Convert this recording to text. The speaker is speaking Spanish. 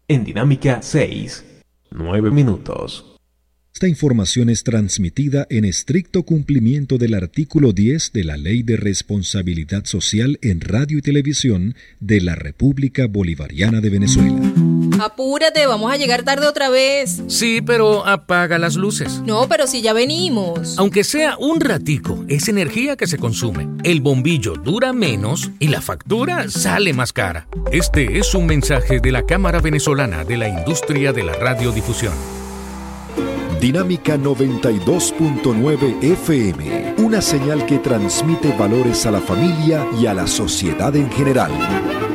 En Dinámica 6, 9 minutos. Esta información es transmitida en estricto cumplimiento del artículo 10 de la Ley de Responsabilidad Social en Radio y Televisión de la República Bolivariana de Venezuela. Apúrate, vamos a llegar tarde otra vez. Sí, pero apaga las luces. No, pero si ya venimos. Aunque sea un ratico, es energía que se consume. El bombillo dura menos y la factura sale más cara. Este es un mensaje de la Cámara Venezolana de la Industria de la Radiodifusión. Dinámica 92.9 FM, una señal que transmite valores a la familia y a la sociedad en general.